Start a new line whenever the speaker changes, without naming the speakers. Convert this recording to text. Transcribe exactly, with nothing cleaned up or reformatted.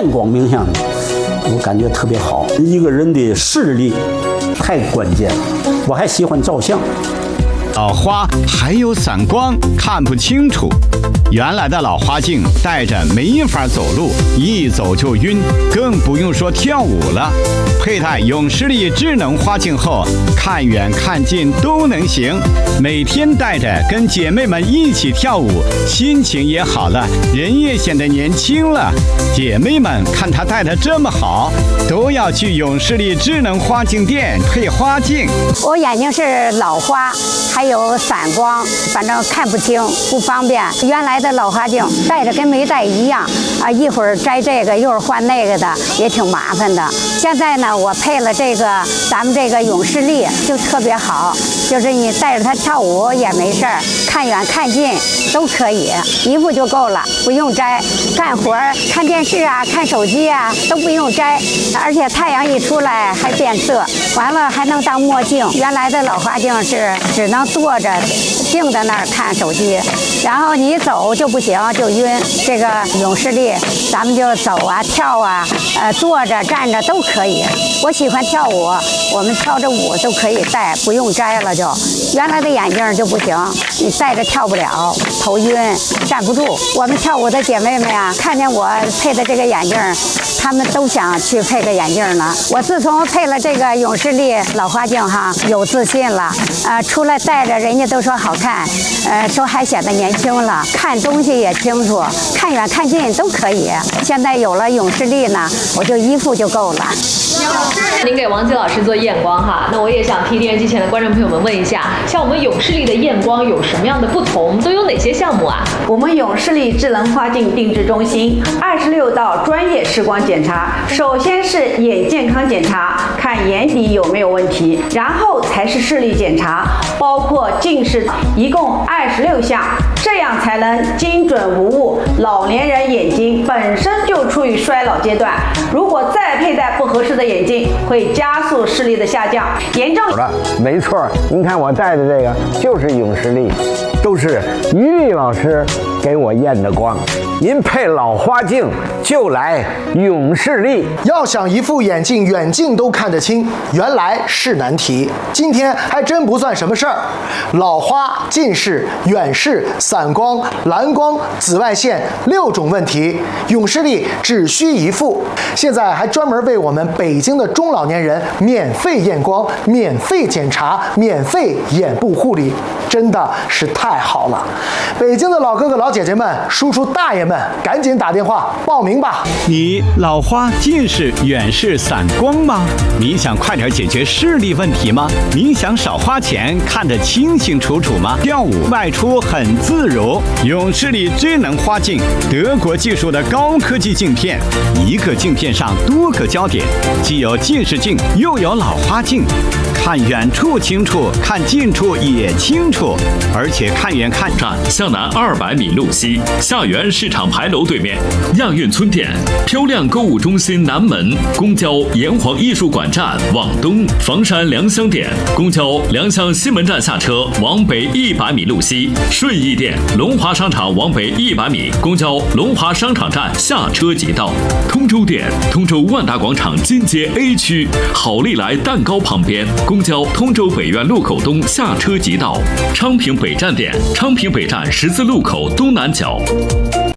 电光明亮的，我感觉特别好。一个人的视力太关键了，我还喜欢照相。
老花还有散光，看不清楚。原来的老花镜戴着没法走路，一走就晕，更不用说跳舞了。佩戴永视力智能花镜后，看远看近都能行。每天戴着跟姐妹们一起跳舞，心情也好了，人也显得年轻了。姐妹们看她戴得这么好，都要去永视力智能花镜店配花镜。
我眼睛是老花，还有散光，反正看不清，不方便。原来的老花镜戴着跟没戴一样啊，一会儿摘这个，一会儿换那个的，也挺麻烦的。现在呢，我配了这个咱们这个永视力，就特别好，就是你带着它跳舞也没事儿，看远看近都可以，一副就够了，不用摘。干活儿、看电视啊、看手机啊都不用摘，而且太阳一出来还变色，完了还能当墨镜。原来的老花镜是只能坐着定在那儿看手机，然后你走就不行，就晕。这个永视力，咱们就走啊、跳啊、呃坐着、站着都可以。我喜欢跳舞，我们跳着舞都可以戴，不用摘了就。原来的眼镜就不行，你戴着跳不了，头晕，站不住。我们跳舞的姐妹们呀，看见我配的这个眼镜，她们都想去配个眼镜呢。我自从配了这个永视力老花镜哈，有自信了，呃，出来戴着人家都说好看，呃，说还显得年轻了，看东西也清楚，看远看近都可以。现在有了永视力呢，我就一副就够了。
您给王吉老师做验光哈，那我也想替电视机前的观众朋友们问一下，像我们永视力的验光有什么样的不同？都有哪些项目啊？
我们永视力智能花镜定制中心二十六道专业视光检查，首先是眼健康检查，看眼底有没有问题，然后才是视力检查，包括近视，一共二十六项，这样才能精准无误。老年人眼睛本身就处于衰老阶段，如果再佩戴不合适的眼镜，会加速视力的下降，严重
的。没错，您看我戴的这个就是永视力，都是于丽老师给我验的光。您配老花镜就来永视力。
要想一副眼镜远近都看得清，原来是难题。今天还真不算什么事儿，老花、近视、远视、散光、蓝光、紫外线六种问题，永视力只需一副。现在还专门为我们北京的中老年人免费验光、免费检查、免费眼部护理，真的是太好了！北京的老哥哥老姐姐们、叔叔大爷们，赶紧打电话报名吧！
你老花、近视、远视、散光吗？你想快点解决视力问题吗？你想少花钱看得清清楚楚吗？跳舞外出很自如。永视力智能花镜，德国技术的高科技镜片，一个镜片上多个焦点，既有近视镜又有老花镜，看远处清楚，看近处也清楚，而且看远看
站向南二百米路西，下园市场牌楼对面，亚运村店，漂亮购物中心南门，公交炎黄艺术馆站往东，房山良乡店，公交良乡西门站下车往北一百米路西，顺义店，龙华商场往北一百米，公交龙华商场站下车即到。通州店，通州万达广场金街 A 区，好利来蛋糕旁边，公交通州北苑路口东下车即到。昌平北站店，昌平北站十字路口东南角。